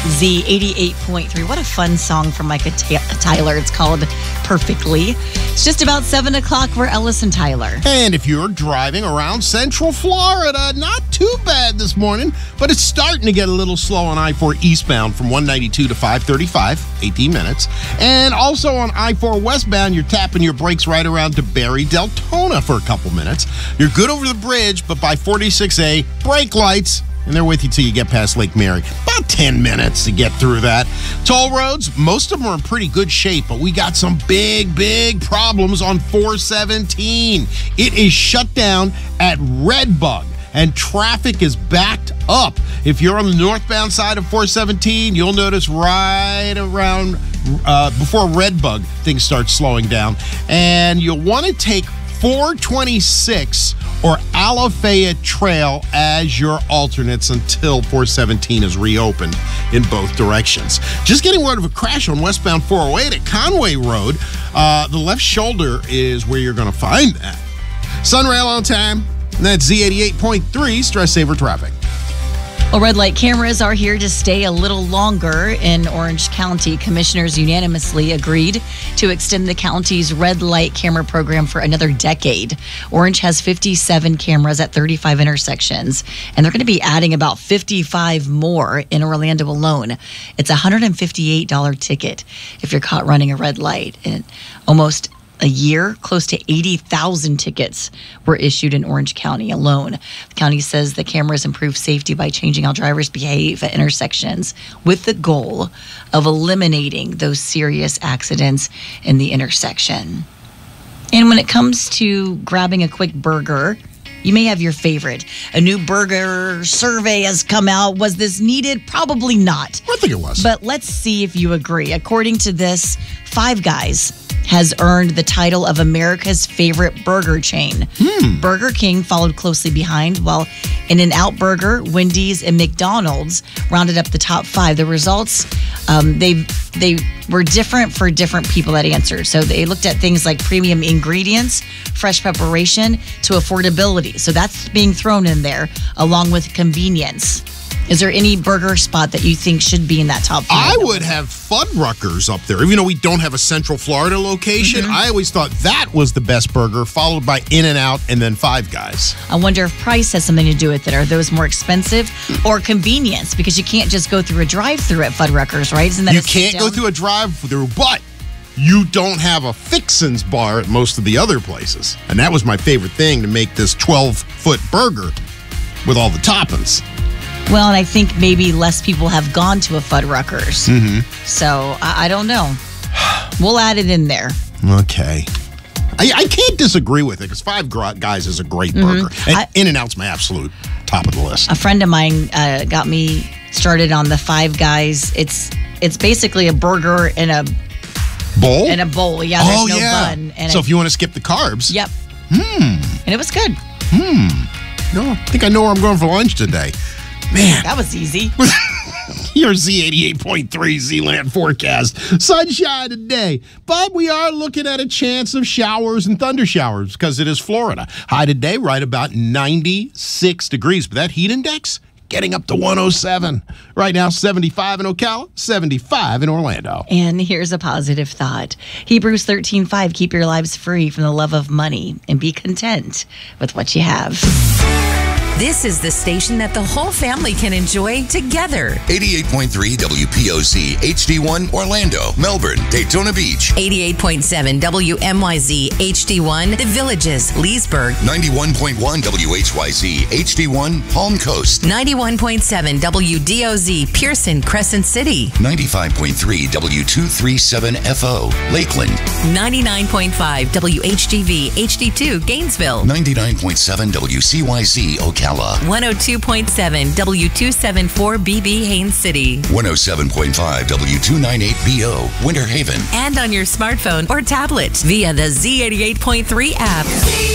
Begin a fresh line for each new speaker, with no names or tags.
Z88.3. What a fun song from Micah Tyler. It's called Perfectly. It's just about 7 o'clock. We're Ellis and Tyler.
And if you're driving around Central Florida, not too bad this morning, but it's starting to get a little slow on I-4 eastbound from 192 to 535, 18 minutes. And also on I-4 westbound, you're tapping your brakes right around to Barry Deltona for a couple minutes. You're good over the bridge, but by 46A, brake lights, and they're with you till you get past Lake Mary. About 10 minutes to get through that. Toll roads, most of them are in pretty good shape, but we got some big problems on 417. It is shut down at Redbug, and traffic is backed up. If you're on the northbound side of 417, you'll notice right around before Redbug, things start slowing down. And you'll want to take 426 or Alafaya Trail as your alternates until 417 is reopened in both directions. Just getting word of a crash on westbound 408 at Conway Road. The left shoulder is where you're going to find that. Sunrail on time. And that's Z88.3 Stress Saver Traffic.
Well, red light cameras are here to stay a little longer in Orange County. Commissioners unanimously agreed to extend the county's red light camera program for another decade. Orange has 57 cameras at 35 intersections, and they're going to be adding about 55 more in Orlando alone. It's a $158 ticket if you're caught running a red light. And almost a year, close to 80,000 tickets were issued in Orange County alone. The county says the cameras improve safety by changing how drivers behave at intersections with the goal of eliminating those serious accidents in the intersection. And when it comes to grabbing a quick burger, you may have your favorite. A new burger survey has come out. Was this needed? Probably not.
I think it was.
But let's see if you agree. According to this, Five Guys has earned the title of America's favorite burger chain. Burger King followed closely behind, while In-N-Out Burger, Wendy's, and McDonald's rounded up the top 5. The results, they were different for different people that answered. So they looked at things like premium ingredients, fresh preparation, to affordability. So that's being thrown in there, along with convenience. Is there any burger spot that you think should be in that top 5?
I would have Fuddruckers up there. Even though we don't have a Central Florida location, I always thought that was the best burger, followed by In-N-Out and then Five Guys.
I wonder if price has something to do with it. Are those more expensive or convenience? Because you can't just go through a drive-thru at Fuddruckers, right? Isn't that
you can't go through a drive-thru, but you don't have a Fixins bar at most of the other places. And that was my favorite thing, to make this 12-foot burger with all the toppings.
Well, and I think maybe less people have gone to a Fuddruckers. So, I don't know. We'll add it in there.
Okay. I can't disagree with it, because Five Guys is a great burger. And In-N-Out's my absolute top of the list.
A friend of mine got me started on the Five Guys. It's basically a burger in a
bowl?
In a bowl, yeah. There's no bun. And
so if you want to skip the carbs.
Yep. And it was good.
No, I think I know where I'm going for lunch today. Man.
That was easy.
Your Z88.3 Z-Land forecast. Sunshine today, but we are looking at a chance of showers and thunder showers because it is Florida. High today, right about 96 degrees. But that heat index getting up to 107. Right now, 75 in Ocala, 75 in Orlando.
And here's a positive thought. Hebrews 13:5, keep your lives free from the love of money and be content with what you have.
This is the station that the whole family can enjoy together.
88.3 WPOZ, HD1, Orlando, Melbourne, Daytona Beach.
88.7 WMYZ, HD1, The Villages, Leesburg.
91.1 WHYZ, HD1, Palm Coast.
91.7 WDOZ, Pearson, Crescent City.
95.3 W237FO, Lakeland.
99.5 WHGV, HD2, Gainesville.
99.7 WCYZ, Ocala.
102.7 W274BB, Haines City.
107.5 W298BO, Winter Haven.
And on your smartphone or tablet via the Z88.3 app.